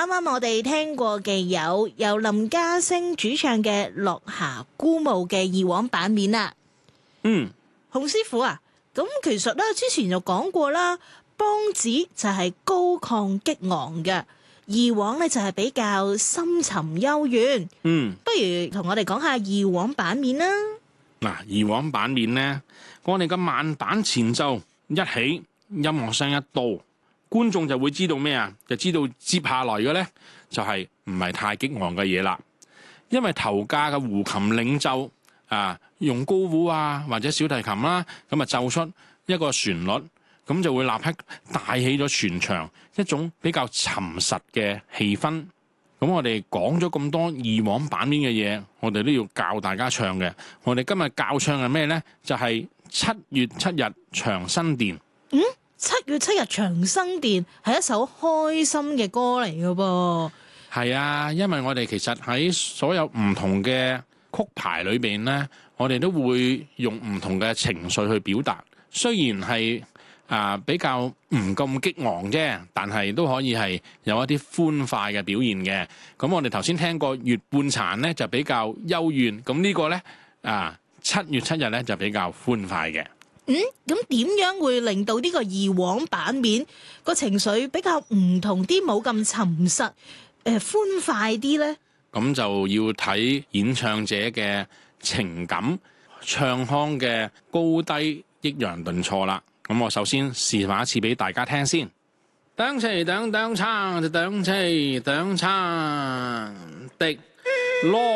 啱我哋聽過嘅有由林家聲主唱嘅《落霞孤鶩》嘅義往版面啦。洪師傅啊，咁其實咧之前就講過啦，梆子就係高亢激昂嘅，義往咧就係比較深沉幽怨。不如同我哋講下義往版面啦。 嗱，義往版面呢，我哋嘅慢板前奏一起，音樂聲一到，觀眾就會知道咩啊？就知道接下來嘅呢，就係唔係太激昂嘅嘢啦。因為頭架嘅胡琴領奏用高胡啊或者小提琴啦，咁啊奏出一個旋律，咁就會立刻帶起咗全場一種比較沉實嘅氣氛。咁我哋講咗咁多義往版面嘅嘢，我哋都要教大家唱嘅。我哋今日教唱係咩呢？就係7月7日長生殿。 7月7日長生殿係一首開心嘅歌嚟嘅噃。 係啊，因為我哋其實喺所有唔同嘅曲牌裏邊呢，我哋都會用唔同嘅情緒去表達。雖然係比較唔咁激昂啫，但係都可以係有一啲歡快嘅表現嘅。咁我哋頭先聽過月半殘呢，就比較幽怨，咁呢個呢，7月7日呢，就比較歡快嘅。 咁點樣會令到呢個義往版面個情緒比較唔同啲，冇咁沉實，歡快啲呢？ 咁就要睇演唱者嘅情感、唱腔嘅高低抑揚頓挫啦。咁我首先示範一次俾大家聽先。當齊當當撐就當齊當撐的落